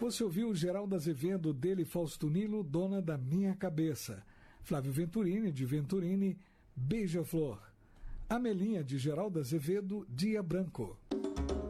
Você ouviu Geraldo Azevedo, dele Fausto Nilo, Dona da Minha Cabeça. Flávio Venturini, de Venturini, Beija-Flor. Amelinha, de Geraldo Azevedo, Dia Branco.